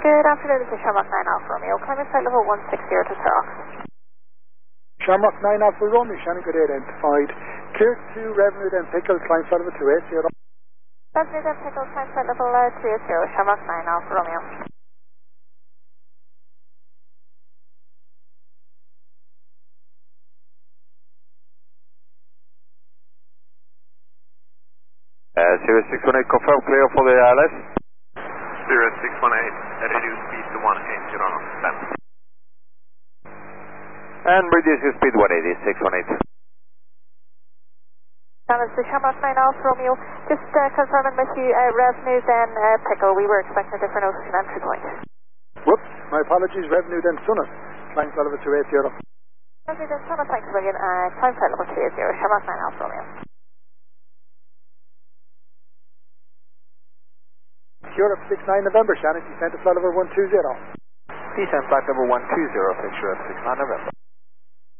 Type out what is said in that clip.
Good afternoon, this is Shamrock 9 Alpha Romeo. Climate flight level 160 to Turok. Shamrock 9 Alpha Romeo, Shannon good identified. Clear to revenue then pickle, climb flight level 280. Revenue then pickle, climb flight level 280, Shamrock 9 Alpha Romeo. Zero 618, confirm clear for the ILS. 0618, reduce speed to 180 knots, stand. And reduce your speed 180, 618. This is Shamrock 9 Alpha Romeo. Just confirming with you, revenue then pickle. We were expecting a different ocean entry point. Whoops, my apologies, revenue then Sunnit, climb flight level 280. Revenue then Summit, thanks a million, climb flight level 280, Shamrock 9 Alpha Romeo. Europe 69 November, Shannon, descend to flight level 120. Descend flight level 120, picture of 69 November.